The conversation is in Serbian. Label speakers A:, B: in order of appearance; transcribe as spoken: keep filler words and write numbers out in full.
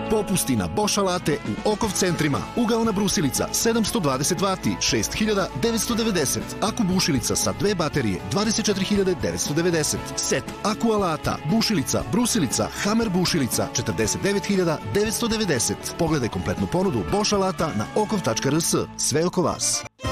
A: Popusti na Bosch alate u Okov centrima. Ugaona brusilica sedamsto dvadeset vati, šest hiljada devetsto devedeset. Aku bušilica sa dve baterije, dvadeset četiri hiljade devetsto devedeset. Set aku alata, bušilica, brusilica, Hammer bušilica, četrdeset devet hiljada devetsto devedeset. Pogledaj kompletnu ponudu Bosch alata na okov tačka rs. Sve oko vas.